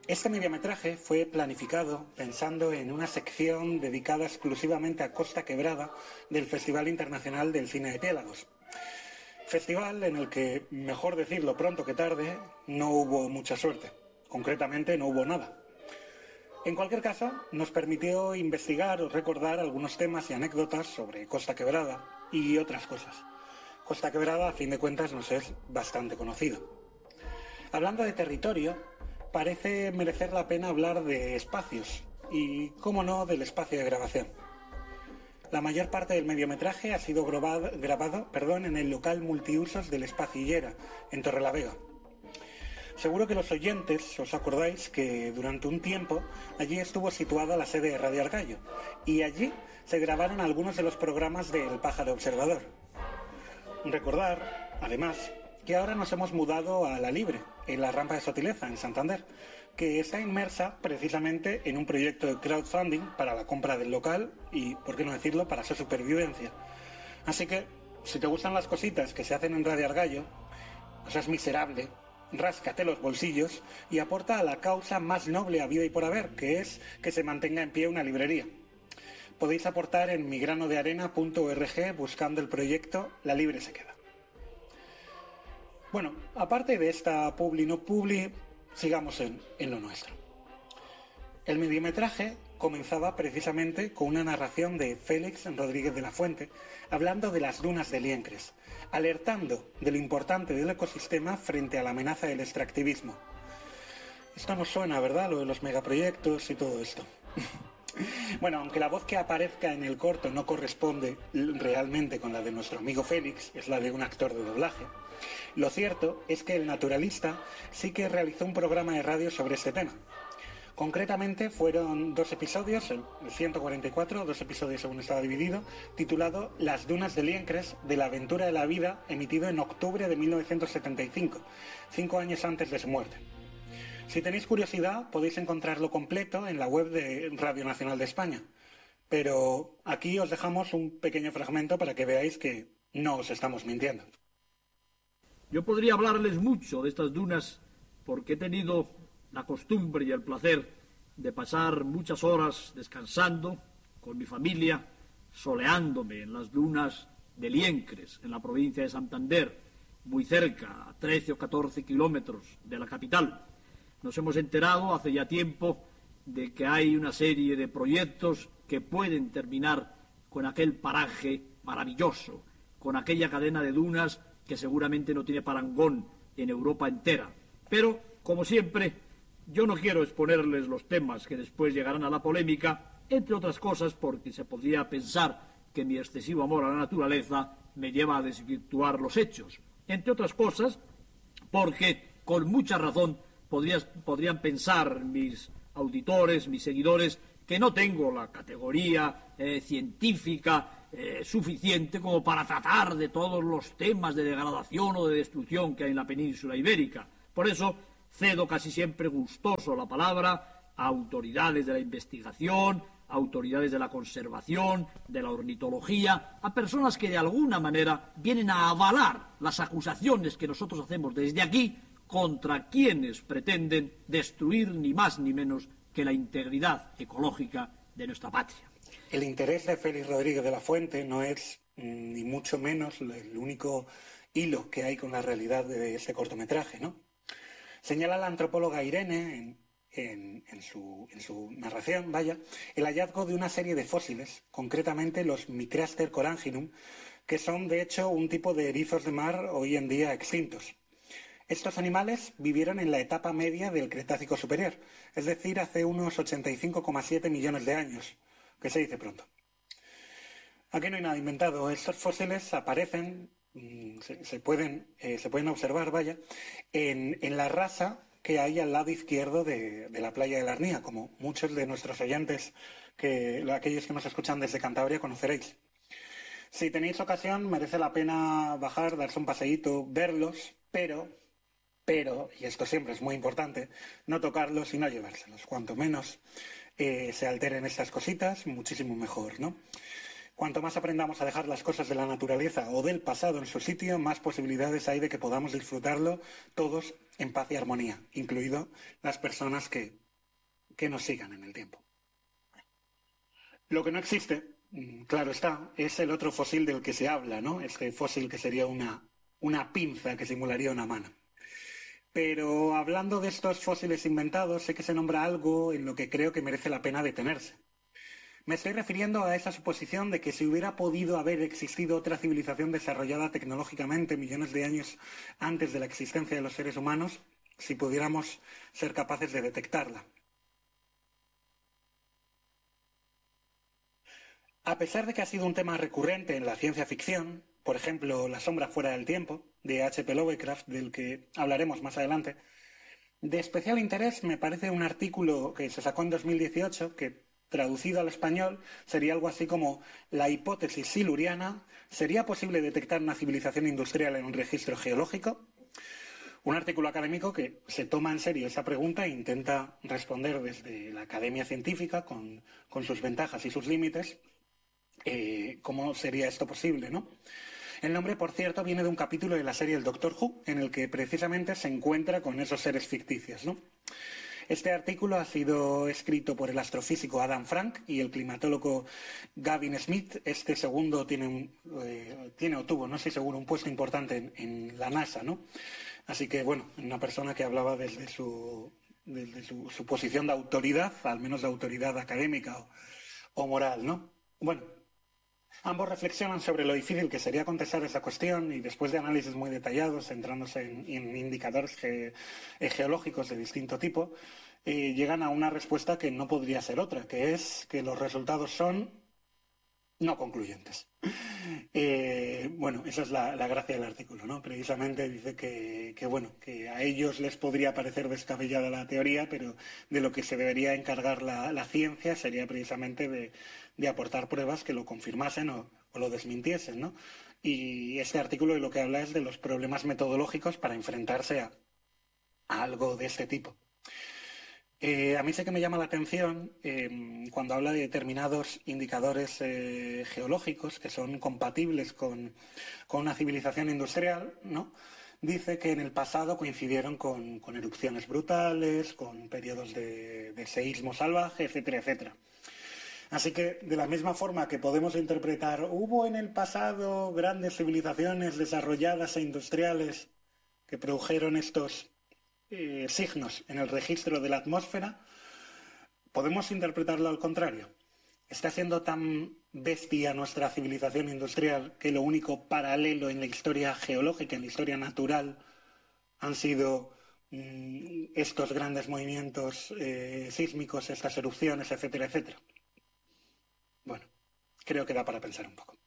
Este mediometraje fue planificado pensando en una sección dedicada exclusivamente a Costa Quebrada del Festival Internacional del Cine de Piélagos. Festival en el que, mejor decirlo pronto que tarde, no hubo mucha suerte. Concretamente, no hubo nada. En cualquier caso, nos permitió investigar o recordar algunos temas y anécdotas sobre Costa Quebrada y otras cosas. Costa Quebrada, a fin de cuentas, nos es bastante conocido. Hablando de territorio, parece merecer la pena hablar de espacios y, cómo no, del espacio de grabación. La mayor parte del mediometraje ha sido grabado en el local multiusos del Espacio Illera, en Torrelavega. Seguro que los oyentes os acordáis que durante un tiempo allí estuvo situada la sede de Radio Argallo y allí se grabaron algunos de los programas del Pájaro Observador. Recordar, además, que ahora nos hemos mudado a La Libre, en la Rampa de Sotileza, en Santander, que está inmersa precisamente en un proyecto de crowdfunding para la compra del local y, por qué no decirlo, para su supervivencia. Así que, si te gustan las cositas que se hacen en Radio Argallo, no seas miserable, ráscate los bolsillos y aporta a la causa más noble a vida y por haber, que es que se mantenga en pie una librería. Podéis aportar en migranodearena.org buscando el proyecto La Libre se queda. Bueno, aparte de esta publi no publi, sigamos en lo nuestro. El mediometraje comenzaba precisamente con una narración de Félix Rodríguez de la Fuente hablando de las dunas de Liencres, alertando de lo importante del ecosistema frente a la amenaza del extractivismo. Esto nos suena, ¿verdad? Lo de los megaproyectos y todo esto. Bueno, aunque la voz que aparezca en el corto no corresponde realmente con la de nuestro amigo Félix, es la de un actor de doblaje, lo cierto es que el naturalista sí que realizó un programa de radio sobre este tema. Concretamente fueron 2 episodios, el 144, 2 episodios según estaba dividido, titulado Las dunas de Liencres, de la aventura de la vida, emitido en octubre de 1975, 5 años antes de su muerte. Si tenéis curiosidad, podéis encontrarlo completo en la web de Radio Nacional de España. Pero aquí os dejamos un pequeño fragmento para que veáis que no os estamos mintiendo. Yo podría hablarles mucho de estas dunas porque he tenido la costumbre y el placer de pasar muchas horas descansando con mi familia, soleándome en las dunas de Liencres, en la provincia de Santander, muy cerca, a 13 o 14 kilómetros de la capital. Nos hemos enterado hace ya tiempo de que hay una serie de proyectos que pueden terminar con aquel paraje maravilloso, con aquella cadena de dunas que seguramente no tiene parangón en Europa entera. Pero, como siempre, yo no quiero exponerles los temas que después llegarán a la polémica, entre otras cosas porque se podría pensar que mi excesivo amor a la naturaleza me lleva a desvirtuar los hechos. Entre otras cosas porque, con mucha razón, podrían pensar mis auditores, mis seguidores, que no tengo la categoría científica suficiente como para tratar de todos los temas de degradación o de destrucción que hay en la península ibérica. Por eso cedo casi siempre gustoso la palabra a autoridades de la investigación, a autoridades de la conservación, de la ornitología, a personas que de alguna manera vienen a avalar las acusaciones que nosotros hacemos desde aquí contra quienes pretenden destruir ni más ni menos que la integridad ecológica de nuestra patria. El interés de Félix Rodríguez de la Fuente no es ni mucho menos el único hilo que hay con la realidad de ese cortometraje, ¿no? Señala la antropóloga Irene en su narración, el hallazgo de una serie de fósiles, concretamente los Micraster coranginum, que son de hecho un tipo de erizos de mar hoy en día extintos. Estos animales vivieron en la etapa media del Cretácico superior, es decir, hace unos 85,7 millones de años, que se dice pronto. Aquí no hay nada inventado. Estos fósiles aparecen, se pueden observar, en la rasa que hay al lado izquierdo de la playa de la Arnía, como muchos de nuestros oyentes, aquellos que nos escuchan desde Cantabria, conoceréis. Si tenéis ocasión, merece la pena bajar, darse un paseíto, verlos, pero, y esto siempre es muy importante, no tocarlos y no llevárselos. Cuanto menos se alteren estas cositas, muchísimo mejor, ¿no? Cuanto más aprendamos a dejar las cosas de la naturaleza o del pasado en su sitio, más posibilidades hay de que podamos disfrutarlo todos en paz y armonía, incluido las personas que nos sigan en el tiempo. Lo que no existe, claro está, es el otro fósil del que se habla, ¿no? Este fósil que sería una pinza que simularía una mano. Pero hablando de estos fósiles inventados, sé que se nombra algo en lo que creo que merece la pena detenerse. Me estoy refiriendo a esa suposición de que si hubiera podido haber existido otra civilización desarrollada tecnológicamente millones de años antes de la existencia de los seres humanos, si pudiéramos ser capaces de detectarla. A pesar de que ha sido un tema recurrente en la ciencia ficción, por ejemplo, La sombra fuera del tiempo, de H.P. Lovecraft, del que hablaremos más adelante, de especial interés me parece un artículo que se sacó en 2018 que, traducido al español, sería algo así como la hipótesis siluriana: ¿sería posible detectar una civilización industrial en un registro geológico? Un artículo académico que se toma en serio esa pregunta e intenta responder desde la academia científica, con sus ventajas y sus límites, cómo sería esto posible, ¿no? El nombre, por cierto, viene de un capítulo de la serie El Doctor Who, en el que precisamente se encuentra con esos seres ficticios, ¿no? Este artículo ha sido escrito por el astrofísico Adam Frank y el climatólogo Gavin Smith. Este segundo tiene o tuvo, no sé seguro, un puesto importante en la NASA, ¿no? Así que, bueno, una persona que hablaba desde su posición de autoridad, al menos de autoridad académica o moral, ¿no? Bueno, ambos reflexionan sobre lo difícil que sería contestar esa cuestión y, después de análisis muy detallados, centrándose en indicadores geológicos de distinto tipo, llegan a una respuesta que no podría ser otra, que es que los resultados son no concluyentes. Bueno, esa es la gracia del artículo, ¿no? Precisamente dice que a ellos les podría parecer descabellada la teoría, pero de lo que se debería encargar la ciencia sería precisamente de aportar pruebas que lo confirmasen o lo desmintiesen, ¿no? Y este artículo de lo que habla es de los problemas metodológicos para enfrentarse a algo de este tipo. A mí sí que me llama la atención cuando habla de determinados indicadores geológicos que son compatibles con una civilización industrial, ¿no? Dice que en el pasado coincidieron con erupciones brutales, con periodos de seísmo salvaje, etcétera, etcétera. Así que, de la misma forma que podemos interpretar, hubo en el pasado grandes civilizaciones desarrolladas e industriales que produjeron estos signos en el registro de la atmósfera, podemos interpretarlo al contrario. Está siendo tan bestia nuestra civilización industrial que lo único paralelo en la historia geológica, en la historia natural, han sido estos grandes movimientos sísmicos, estas erupciones, etcétera, etcétera. Bueno, creo que da para pensar un poco.